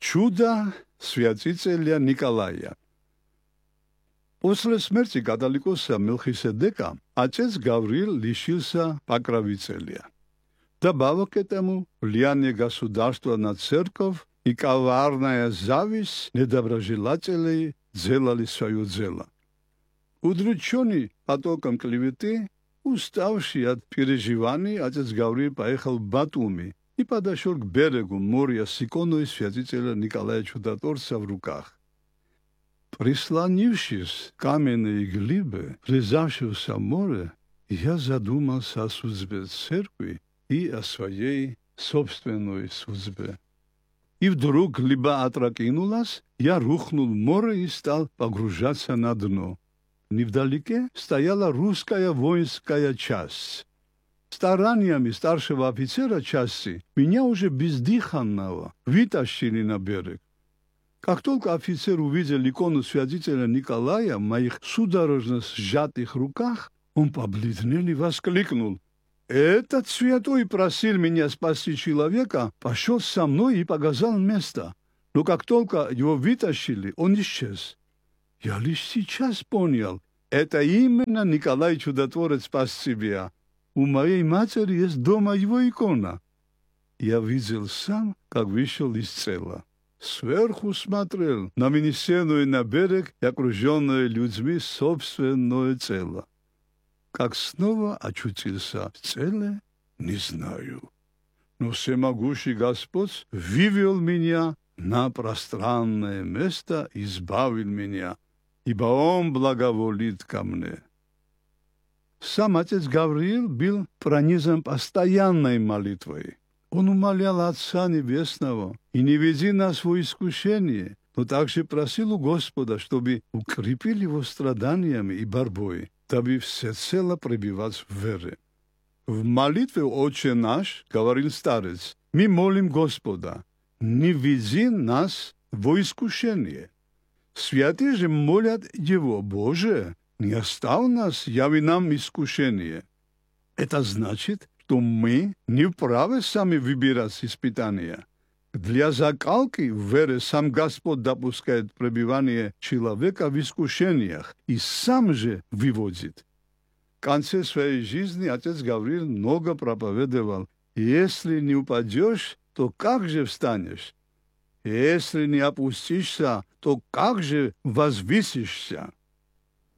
Чудо святителя Николая. После смерти католикоса Мелхиседека отец Гавриил лишился покровителя. Добавок к этому влияние государства на церковь и коварная зависть недоброжелателей делали свое дело. Удрученный потоком клеветы, уставший от переживаний, отец Гавриил поехал в Батуми и подошел к берегу моря с иконой святителя Николая Чудотворца в руках. Прислонившись к каменной глыбе, врезавшегося в море, я задумался о судьбе церкви и о своей собственной судьбе. И вдруг глыба опрокинулась, я рухнул в море и стал погружаться на дно. Невдалеке стояла русская воинская часть. Стараниями старшего офицера части меня уже бездыханного вытащили на берег. Как только офицер увидел икону святителя Николая в моих судорожно сжатых руках, он побледнел и воскликнул: «Этот святой просил меня спасти человека, пошел со мной и показал место. Но как только его вытащили, он исчез. Я лишь сейчас понял, это именно Николай Чудотворец спас тебя. У моей матери есть дома его икона». Я видел сам, как вышел из цела. Сверху смотрел на вынесенную на берег и окруженное людьми собственное тело. Как снова очутился в целе, не знаю. Но всемогущий Господь вывел меня на пространное место и избавил меня, ибо Он благоволит ко мне. Сам отец Гавриил был пронизан постоянной молитвой. Он умолял Отца Небесного и не веди нас в искушение, но также просил у Господа, чтобы укрепил его страданиями и борьбой, дабы всецело пребывать в вере. В молитве «Отче наш», говорил старец, мы молим Господа, не веди нас в искушение. Святые же молят Его: Боже, не оставь нас, яви нам искушение. Это значит, что мы не вправе сами выбирать испытания. Для закалки в вере сам Господь допускает пребывание человека в искушениях и сам же выводит. В конце своей жизни отец Гавриил много проповедовал: если не упадешь, то как же встанешь? Если не опустишься, то как же возвысишься?